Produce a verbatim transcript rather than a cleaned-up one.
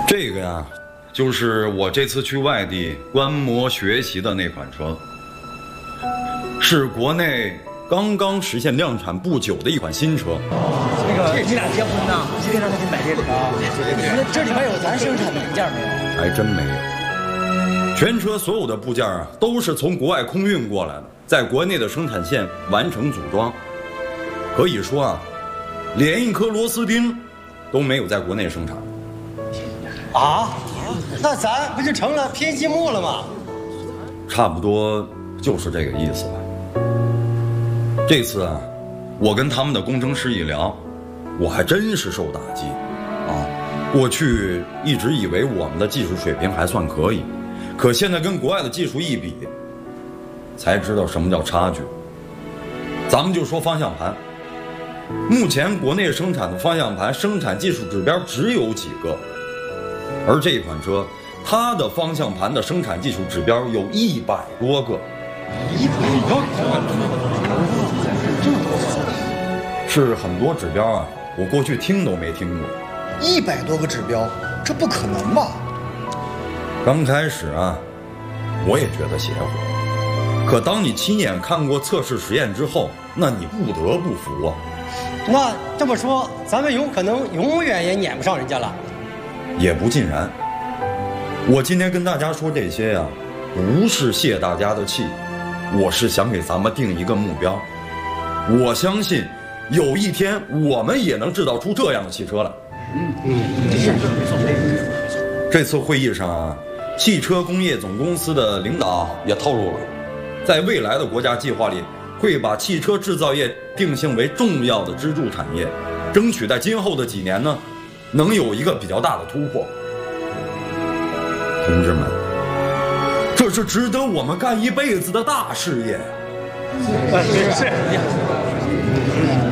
这个呀，就是我这次去外地观摩学习的那款车，是国内刚刚实现量产不久的一款新车。 那个你俩结婚呢？今天让他给你买这个啊？那这里面有咱生产的零件没有？ 还真没有。全车所有的部件啊，都是从国外空运过来的，在国内的生产线完成组装。可以说啊，连一颗螺丝钉都没有在国内生产。 啊？那咱不就成了拼积木了吗？ 差不多就是这个意思吧。这次啊，我跟他们的工程师一聊，我还真是受打击啊！过去一直以为我们的技术水平还算可以，可现在跟国外的技术一比，才知道什么叫差距。咱们就说方向盘，目前国内生产的方向盘生产技术指标只有几个，而这款车，它的方向盘的生产技术指标有一百多个。一百多个？是很多指标啊，我过去听都没听过。 一百多个指标，这不可能吧？ 刚开始啊，我也觉得邪乎。可当你亲眼看过测试实验之后，那你不得不服啊。 那这么说，咱们有可能永远也撵不上人家了。 也不尽然。我今天跟大家说这些呀，不是泄大家的气，我是想给咱们定一个目标。我相信有一天我们也能制造出这样的汽车来。嗯嗯，这次会议上啊，汽车工业总公司的领导也透露了，在未来的国家计划里，会把汽车制造业定性为重要的支柱产业，争取在今后的几年呢，能有一个比较大的突破。同志们，这是值得我们干一辈子的大事业。 是是。